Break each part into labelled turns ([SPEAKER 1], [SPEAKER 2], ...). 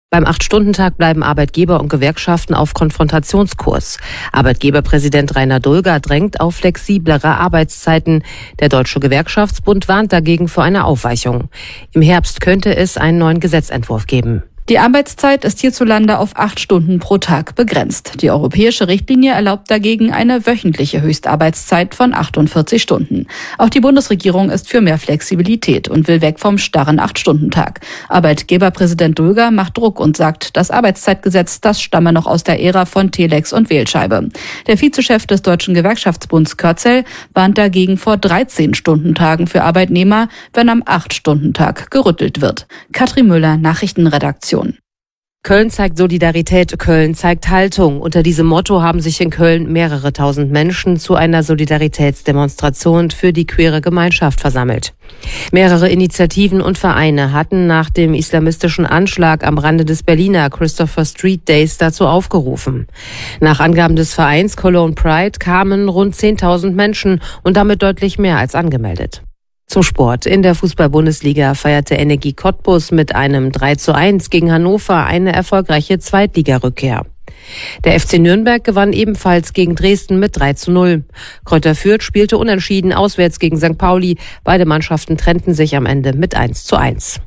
[SPEAKER 1] Beim 8-Stunden-Tag bleiben Arbeitgeber und Gewerkschaften auf Konfrontationskurs. Arbeitgeberpräsident Rainer Dulger drängt auf flexiblere Arbeitszeiten. Der Deutsche Gewerkschaftsbund warnt dagegen vor einer Aufweichung. Im Herbst könnte es einen neuen Gesetzentwurf geben.
[SPEAKER 2] Die Arbeitszeit ist hierzulande auf 8 Stunden pro Tag begrenzt. Die europäische Richtlinie erlaubt dagegen eine wöchentliche Höchstarbeitszeit von 48 Stunden. Auch die Bundesregierung ist für mehr Flexibilität und will weg vom starren 8-Stunden-Tag. Arbeitgeberpräsident Dulger macht Druck und sagt, das Arbeitszeitgesetz, das stamme noch aus der Ära von Telex und Wählscheibe. Der Vizechef des Deutschen Gewerkschaftsbunds Körzel warnt dagegen vor 13-Stunden-Tagen für Arbeitnehmer, wenn am 8-Stunden-Tag gerüttelt wird. Katrin Müller, Nachrichtenredaktion.
[SPEAKER 1] Köln zeigt Solidarität, Köln zeigt Haltung. Unter diesem Motto haben sich in Köln mehrere tausend Menschen zu einer Solidaritätsdemonstration für die queere Gemeinschaft versammelt. Mehrere Initiativen und Vereine hatten nach dem islamistischen Anschlag am Rande des Berliner Christopher Street Days dazu aufgerufen. Nach Angaben des Vereins Cologne Pride kamen rund 10.000 Menschen und damit deutlich mehr als angemeldet. Zum Sport. In der Fußball-Bundesliga feierte Energie Cottbus mit einem 3:1 gegen Hannover eine erfolgreiche Zweitligarückkehr. Der FC Nürnberg gewann ebenfalls gegen Dresden mit 3:0. Kräuter Fürth spielte unentschieden auswärts gegen St. Pauli. Beide Mannschaften trennten sich am Ende mit 1:1.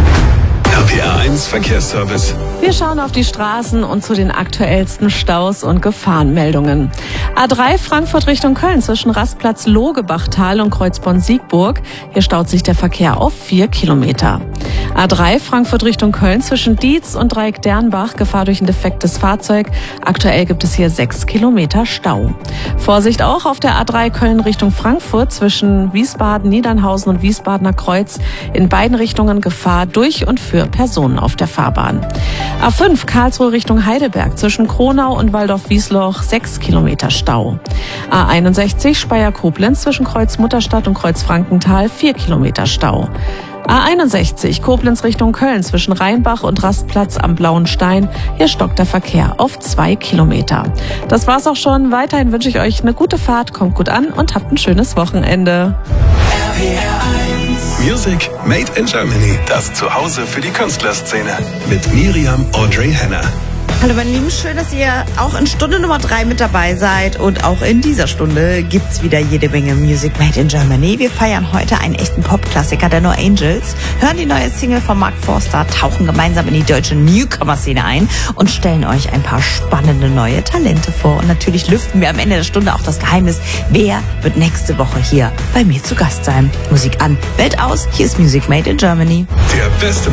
[SPEAKER 3] RPR 1 Verkehrsservice.
[SPEAKER 4] Wir schauen auf die Straßen und zu den aktuellsten Staus und Gefahrenmeldungen. A3 Frankfurt Richtung Köln zwischen Rastplatz Logebachtal und Kreuzborn-Siegburg. Hier staut sich der Verkehr auf 4 Kilometer. A3 Frankfurt Richtung Köln zwischen Dietz und Dreieck Dernbach. Gefahr durch ein defektes Fahrzeug. Aktuell gibt es hier 6 Kilometer Stau. Vorsicht auch auf der A3 Köln Richtung Frankfurt zwischen Wiesbaden, Niedernhausen und Wiesbadener Kreuz. In beiden Richtungen Gefahr durch und für Personen auf der Fahrbahn. A5 Karlsruhe Richtung Heidelberg zwischen Kronau und Waldorf-Wiesloch 6 Kilometer Stau. A61 Speyer-Koblenz zwischen Kreuz Mutterstadt und Kreuz Frankenthal 4 Kilometer Stau. A61 Koblenz Richtung Köln zwischen Rheinbach und Rastplatz am Blauen Stein. Hier stockt der Verkehr auf 2 Kilometer. Das war's auch schon. Weiterhin wünsche ich euch eine gute Fahrt, kommt gut an und habt ein schönes Wochenende.
[SPEAKER 3] Music Made in Germany. Das Zuhause für die Künstlerszene. Mit Miriam Audrey Henner.
[SPEAKER 5] Hallo meine Lieben, schön, dass ihr auch in Stunde Nummer 3 mit dabei seid. Und auch in dieser Stunde gibt's wieder jede Menge Music Made in Germany. Wir feiern heute einen echten Pop-Klassiker der No Angels, hören die neue Single von Mark Forster, tauchen gemeinsam in die deutsche Newcomer-Szene ein und stellen euch ein paar spannende neue Talente vor. Und natürlich lüften wir am Ende der Stunde auch das Geheimnis, wer wird nächste Woche hier bei mir zu Gast sein. Musik an, Welt aus, hier ist Music Made in Germany.
[SPEAKER 3] Der beste